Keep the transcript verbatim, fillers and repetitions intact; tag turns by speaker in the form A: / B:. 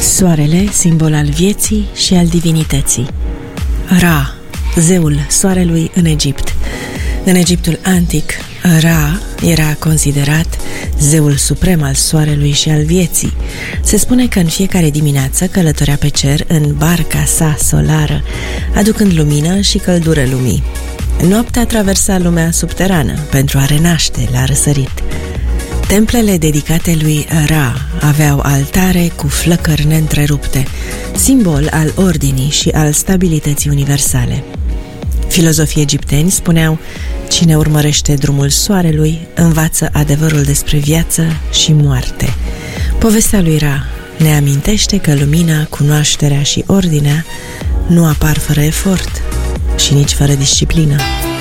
A: Soarele, simbol al vieții și al divinității. Ra, zeul soarelui în Egipt. În Egiptul antic, Ra era considerat zeul suprem al soarelui și al vieții. Se spune că în fiecare dimineață călătorea pe cer în barca sa solară, aducând lumină și căldură lumii. Noaptea traversa lumea subterană pentru a renaște la răsărit. Templele dedicate lui Ra aveau altare cu flăcări neîntrerupte, simbol al ordinii și al stabilității universale. Filozofii egipteni spuneau: cine urmărește drumul soarelui învață adevărul despre viață și moarte. Povestea lui Ra ne amintește că lumina, cunoașterea și ordinea nu apar fără efort și nici fără disciplină.